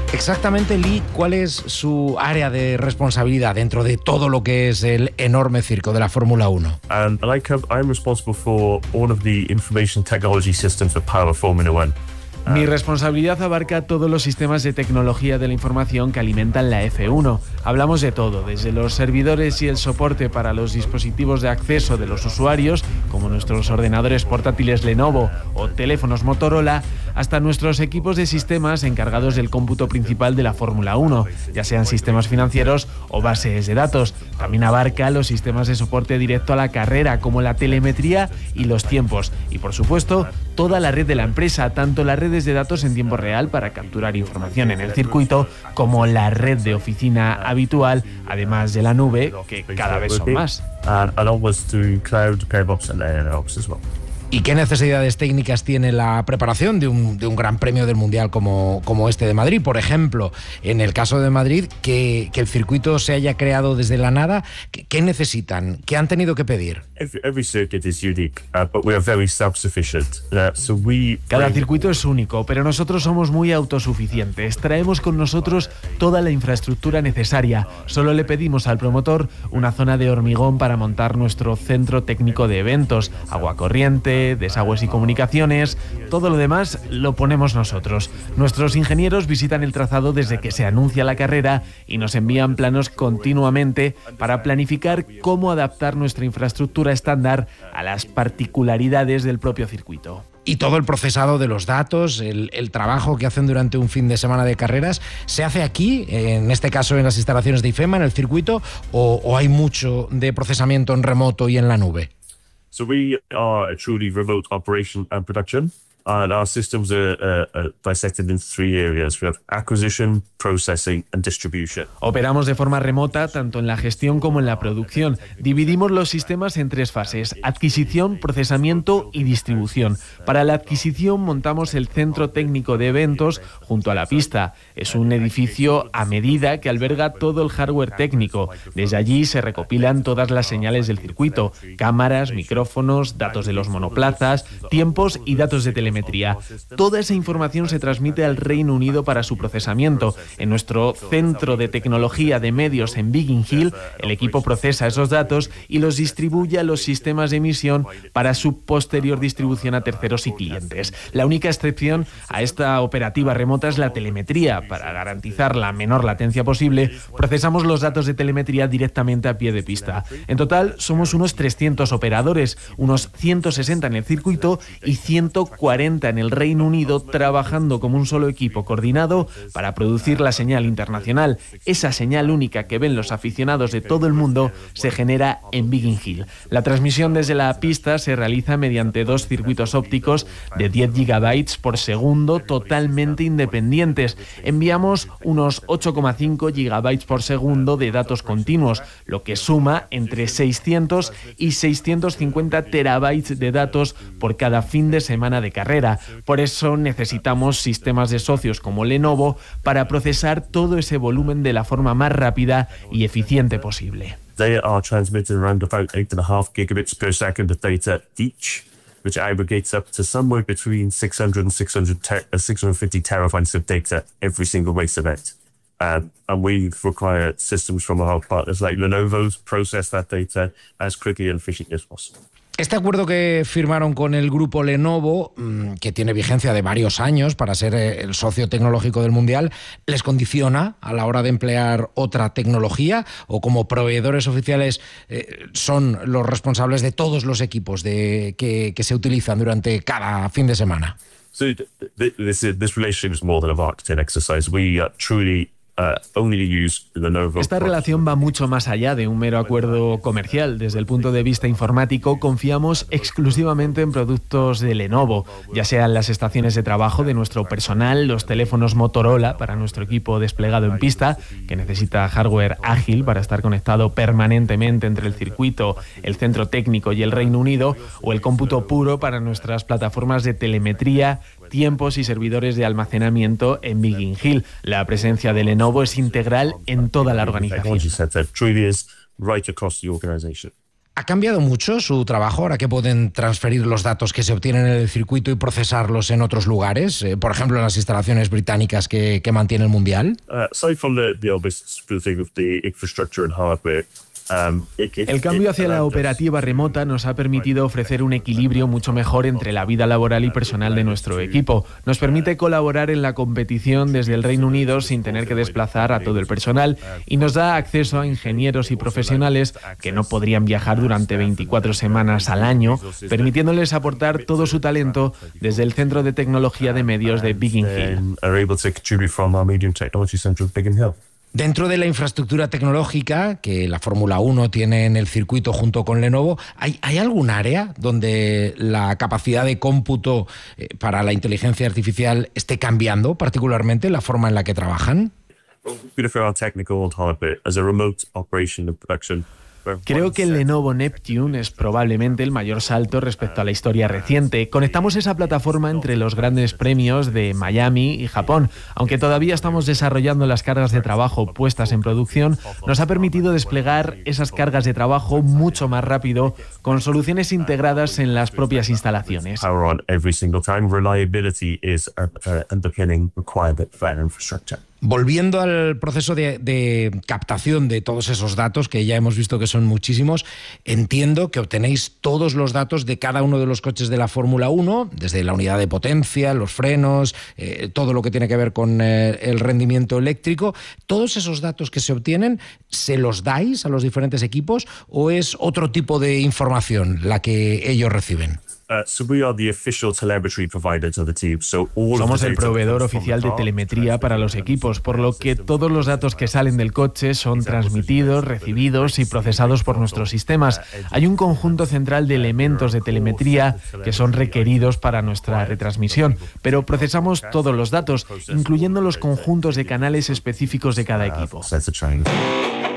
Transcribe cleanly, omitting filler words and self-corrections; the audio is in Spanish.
Exactamente, Lee, ¿cuál es su área de responsabilidad dentro de todo lo que es el enorme circo de la Fórmula 1? I'm responsible for all of the information technology systems for Power Formula 1. Mi responsabilidad abarca todos los sistemas de tecnología de la información que alimentan la F1. Hablamos de todo, desde los servidores y el soporte para los dispositivos de acceso de los usuarios, como nuestros ordenadores portátiles Lenovo o teléfonos Motorola, hasta nuestros equipos de sistemas encargados del cómputo principal de la Fórmula 1, ya sean sistemas financieros o bases de datos. También abarca los sistemas de soporte directo a la carrera, como la telemetría y los tiempos. Y, por supuesto, toda la red de la empresa, tanto las redes de datos en tiempo real para capturar información en el circuito, como la red de oficina habitual, además de la nube, que cada vez son más. ¿Y qué necesidades técnicas tiene la preparación de un gran premio del Mundial como este de Madrid? Por ejemplo, en el caso de Madrid, que el circuito se haya creado desde la nada, ¿qué necesitan? ¿Qué han tenido que pedir? Every circuit is unique, but we are very self-sufficient. Cada circuito es único, pero nosotros somos muy autosuficientes. Traemos con nosotros toda la infraestructura necesaria. Solo le pedimos al promotor una zona de hormigón para montar nuestro centro técnico de eventos, agua corriente, desagües y comunicaciones. Todo lo demás lo ponemos nosotros. Nuestros ingenieros visitan el trazado desde que se anuncia la carrera y nos envían planos continuamente para planificar cómo adaptar nuestra infraestructura estándar a las particularidades del propio circuito. Y todo el procesado de los datos, el trabajo que hacen durante un fin de semana de carreras, ¿se hace aquí, en este caso en las instalaciones de IFEMA, en el circuito, o hay mucho de procesamiento en remoto y en la nube? So we are a truly remote operation and production, and our systems are dissected into 3 areas. We have acquisition, processing and distribution. Operamos de forma remota tanto en la gestión como en la producción. Dividimos los sistemas en 3 fases: adquisición, procesamiento y distribución. Para la adquisición montamos el centro técnico de eventos junto a la pista. Es un edificio a medida que alberga todo el hardware técnico. Desde allí se recopilan todas las señales del circuito: cámaras, micrófonos, datos de los monoplazas, tiempos y datos de telemetría. Toda esa información se transmite al Reino Unido para su procesamiento. En nuestro centro de tecnología de medios en Biggin Hill, el equipo procesa esos datos y los distribuye a los sistemas de emisión para su posterior distribución a terceros y clientes. La única excepción a esta operativa remota es la telemetría. Para garantizar la menor latencia posible, procesamos los datos de telemetría directamente a pie de pista. En total, somos unos 300 operadores, unos 160 en el circuito y 140 en el Reino Unido, trabajando como un solo equipo coordinado para producir la señal internacional. Esa señal única que ven los aficionados de todo el mundo se genera en Biggin Hill. La transmisión desde la pista se realiza mediante 2 circuitos ópticos de 10 gigabytes por segundo totalmente independientes. Enviamos unos 8,5 gigabytes por segundo de datos continuos, lo que suma entre 600 y 650 terabytes de datos por cada fin de semana de carrera. Por eso necesitamos sistemas de socios como Lenovo para procesar todo ese volumen de la forma más rápida y eficiente posible. They are transmitting around about 8.5 gigabits per second of data each, which aggregates up to somewhere between 600 and 650 terabytes of data every single race event. And we require systems from our partners like Lenovo to process that data as quickly and efficiently as possible. Este acuerdo que firmaron con el grupo Lenovo, que tiene vigencia de varios años para ser el socio tecnológico del Mundial, ¿les condiciona a la hora de emplear otra tecnología? ¿O como proveedores oficiales son los responsables de todos los equipos que se utilizan durante cada fin de semana? So this relationship is more than a marketing exercise. We truly Esta relación va mucho más allá de un mero acuerdo comercial. Desde el punto de vista informático, confiamos exclusivamente en productos de Lenovo, ya sean las estaciones de trabajo de nuestro personal, los teléfonos Motorola para nuestro equipo desplegado en pista, que necesita hardware ágil para estar conectado permanentemente entre el circuito, el centro técnico y el Reino Unido, o el cómputo puro para nuestras plataformas de telemetría, tiempos y servidores de almacenamiento en Biggin Hill. La presencia de Lenovo es integral en toda la organización. ¿Ha cambiado mucho su trabajo ahora que pueden transferir los datos que se obtienen en el circuito y procesarlos en otros lugares? Por ejemplo, en las instalaciones británicas que mantiene el Mundial. Aside from the obvious smoothing of the infrastructure and hardware, el cambio hacia la operativa remota nos ha permitido ofrecer un equilibrio mucho mejor entre la vida laboral y personal de nuestro equipo. Nos permite colaborar en la competición desde el Reino Unido sin tener que desplazar a todo el personal y nos da acceso a ingenieros y profesionales que no podrían viajar durante 24 semanas al año, permitiéndoles aportar todo su talento desde el Centro de Tecnología de Medios de Biggin Hill. Dentro de la infraestructura tecnológica que la Fórmula 1 tiene en el circuito junto con Lenovo, ¿hay algún área donde la capacidad de cómputo para la inteligencia artificial esté cambiando particularmente la forma en la que trabajan? Creo que el Lenovo Neptune es probablemente el mayor salto respecto a la historia reciente. Conectamos esa plataforma entre los grandes premios de Miami y Japón. Aunque todavía estamos desarrollando las cargas de trabajo puestas en producción, nos ha permitido desplegar esas cargas de trabajo mucho más rápido con soluciones integradas en las propias instalaciones. Volviendo al proceso de captación de todos esos datos, que ya hemos visto que son muchísimos, entiendo que obtenéis todos los datos de cada uno de los coches de la Fórmula 1, desde la unidad de potencia, los frenos, todo lo que tiene que ver con el rendimiento eléctrico. ¿Todos esos datos que se obtienen, se los dais a los diferentes equipos o es otro tipo de información la que ellos reciben? Somos el proveedor oficial de telemetría para los equipos, por lo que todos los datos que salen del coche son transmitidos, recibidos y procesados por nuestros sistemas. Hay un conjunto central de elementos de telemetría que son requeridos para nuestra retransmisión, pero procesamos todos los datos, incluyendo los conjuntos de canales específicos de cada equipo.